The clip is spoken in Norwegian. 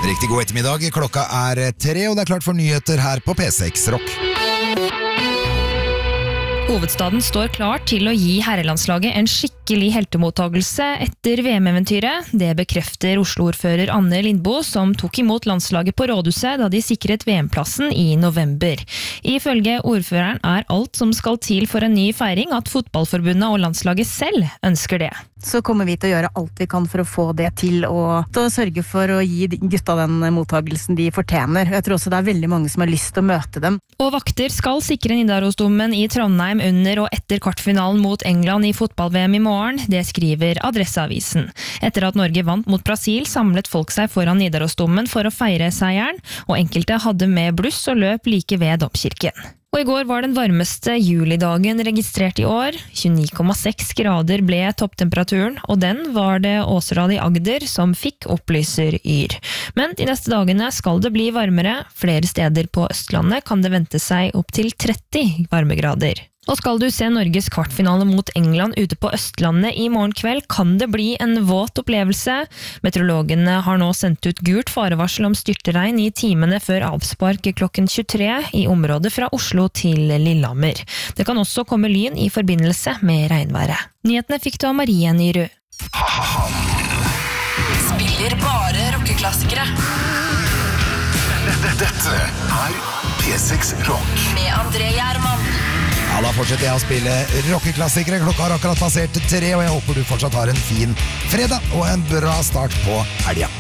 Riktig god ettermiddag, klokka 3, og det klart for nyheter her på P6 Rock. Hovedstaden står klar til å gi herrelandslaget en skikkelig heltemottagelse etter VM-eventyret. Det bekrefter Oslo-ordfører Anne Lindboe, som tok imot landslaget på Rådhuset da de sikret VM-plassen i november. Ifølge ordføreren alt som skal til for en ny feiring at fotballforbundet og landslaget selv ønsker det. Så kommer vi til å gjøre alt vi kan for å få det til, og til å sørge for å gi gutta den mottagelsen de fortjener. Jeg tror også det veldig mange som har lyst til å møte dem. Og vakter skal sikre Nidarosdomen i Trondheim under og etter kvartfinalen mot England i fotball-VM i morgen. Det skriver Adresseavisen. Etter at Norge vant mot Brasil, samlet folk seg foran Nidarosdomen for å feire seieren, og enkelte hadde med bluss og løp like ved domkirken. Og i går var den varmeste julidagen registrert i år. 29,6 grader ble topptemperaturen, og den var det Åseral i Agder som fikk, opplyser Yr. Men de neste dagene skal det bli varmere. Flere steder på Østlandet kan det vente seg opp til 30 varmegrader. Og skal du se Norges kvartfinale mot England ute på Østlandet i morgen kveld, kan det bli en våt opplevelse. Meteorologene har nå sendt ut gult farevarsel om styrtregn i timene før avspark klokken 23 i området fra Oslo til Lillehammer. Det kan også komme lyn i forbindelse med regnværet. Nyhetene fikk du av Marie Nyrud. Spiller bare rockeklassikere. Dette P6 Rock med André Gjerman. Ja, da fortsetter jeg å spille rockeklassikere. Klokka har akkurat passert 3, og jeg håper du fortsatt har en fin fredag og en bra start på helga.